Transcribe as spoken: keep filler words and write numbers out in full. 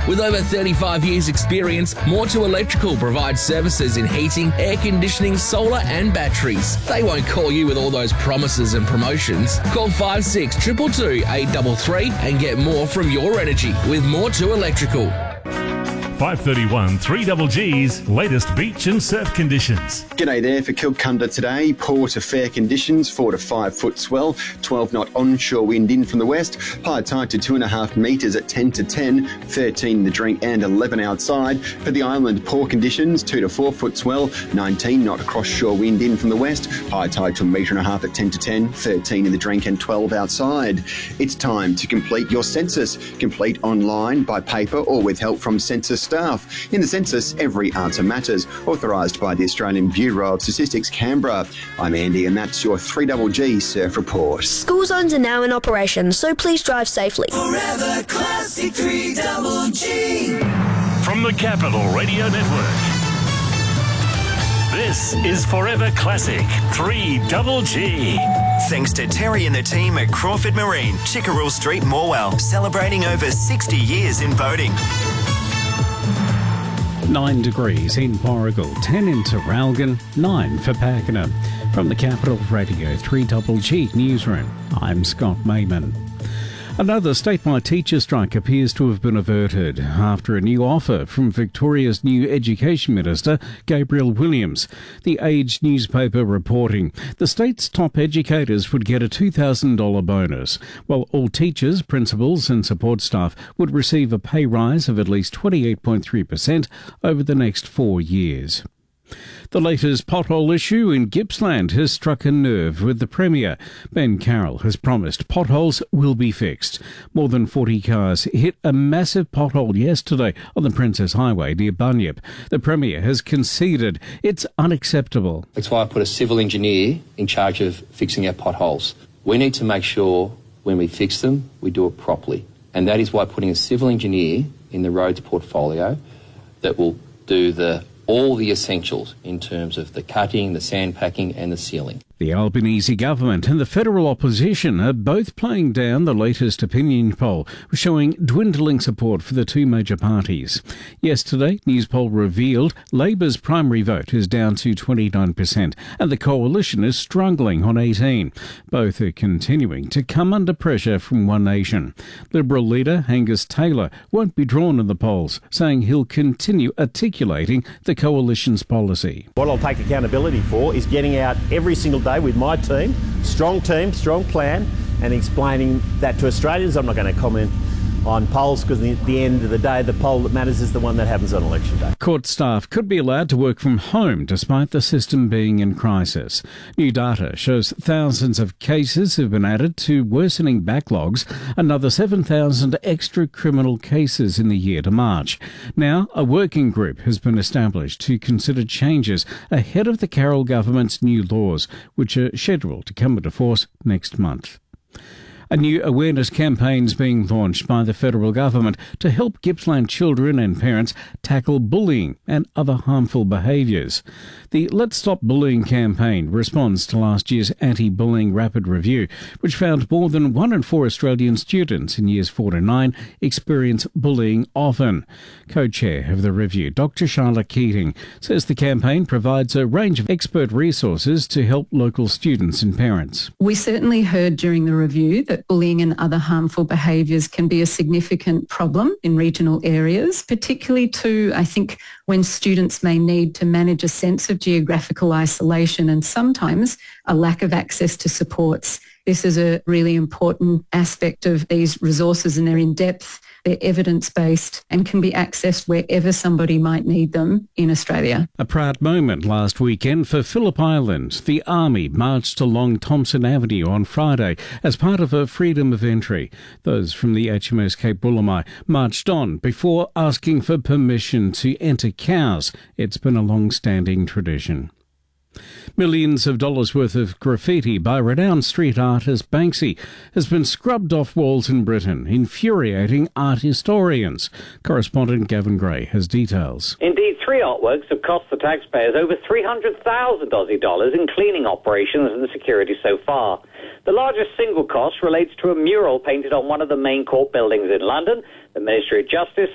With over thirty-five years experience, More two Electrical provides services in heating, air conditioning, solar and batteries. They won't call you with all those promises and promotions. Call five six two two two, eight three three and get more from your energy with More two Electrical. five thirty-one three G's latest beach and surf conditions. G'day there for Kilcunda today. Poor to fair conditions, four to five foot swell, twelve knot onshore wind in from the west, high tide to two and a half metres at ten to ten, thirteen in the drink and eleven outside. For the island, poor conditions, two to four foot swell, nineteen knot cross shore wind in from the west, high tide to a metre and a half at ten to ten, thirteen in the drink and twelve outside. It's time to complete your census. Complete online, by paper or with help from census staff. In the census, every answer matters. Authorised by the Australian Bureau of Statistics, Canberra. I'm Andy and that's your three G Surf Report. School zones are now in operation, so please drive safely. Forever Classic three G. From the Capital Radio Network, this is Forever Classic three G. Thanks to Terry and the team at Crawford Marine, Chickerell Street, Morwell, celebrating over sixty years in boating. Nine degrees in Warragul, ten in Terralgan, nine for Pakenham. From the Capital Radio three G Newsroom, I'm Scott Mayman. Another statewide teacher strike appears to have been averted after a new offer from Victoria's new Education Minister, Gabriel Williams. The Age newspaper reporting the state's top educators would get a two thousand dollars bonus, while all teachers, principals and support staff would receive a pay rise of at least twenty-eight point three percent over the next four years. The latest pothole issue in Gippsland has struck a nerve with the Premier. Ben Carroll has promised potholes will be fixed. More than forty cars hit a massive pothole yesterday on the Princess Highway near Bunyip. The Premier has conceded it's unacceptable. That's why I put a civil engineer in charge of fixing our potholes. We need to make sure when we fix them, we do it properly. And that is why putting a civil engineer in the roads portfolio that will do the all the essentials in terms of the cutting, the sandpacking and the sealing. The Albanese government and the federal opposition are both playing down the latest opinion poll, showing dwindling support for the two major parties. Yesterday, Newspoll revealed Labor's primary vote is down to twenty-nine percent and the coalition is struggling on eighteen. Both are continuing to come under pressure from One Nation. Liberal leader Angus Taylor won't be drawn in the polls, saying he'll continue articulating the coalition's policy. What I'll take accountability for is getting out every single day with my team, strong team, strong plan, and explaining that to Australians. I'm not going to comment on polls because at the end of the day, the poll that matters is the one that happens on election day. Court staff could be allowed to work from home despite the system being in crisis. New data shows thousands of cases have been added to worsening backlogs, another seven thousand extra criminal cases in the year to March. Now, a working group has been established to consider changes ahead of the Carroll government's new laws, which are scheduled to come into force next month. A new awareness campaign is being launched by the federal government to help Gippsland children and parents tackle bullying and other harmful behaviours. The Let's Stop Bullying campaign responds to last year's anti-bullying rapid review, which found more than one in four Australian students in years four to nine experience bullying often. Co-chair of the review, Doctor Charlotte Keating, says the campaign provides a range of expert resources to help local students and parents. We certainly heard during the review that bullying and other harmful behaviours can be a significant problem in regional areas, particularly too, I think, when students may need to manage a sense of geographical isolation and sometimes a lack of access to supports. This is a really important aspect of these resources, and they're in depth, they're evidence-based and can be accessed wherever somebody might need them in Australia. A proud moment last weekend for Phillip Island. The Army marched along Thompson Avenue on Friday as part of a freedom of entry. Those from the H M S Cape Boulimai marched on before asking for permission to enter Cowes. It's been a long-standing tradition. Millions of dollars worth of graffiti by renowned street artist Banksy has been scrubbed off walls in Britain, infuriating art historians. Correspondent Gavin Gray has details. Indeed, three artworks have cost the taxpayers over three hundred thousand Aussie dollars in cleaning operations and security so far. The largest single cost relates to a mural painted on one of the main court buildings in London. The Ministry of Justice